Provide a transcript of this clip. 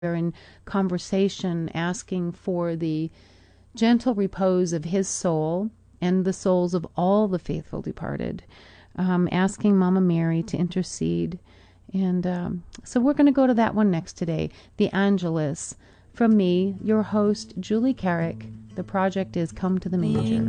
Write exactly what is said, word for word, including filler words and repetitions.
in conversation, asking for the gentle repose of his soul and the souls of all the faithful departed, um, asking Mama Mary to intercede. And um, so we're going to go to that one next today, the Angelus. From me, your host, Julie Carrick. The project is Come to the Manger.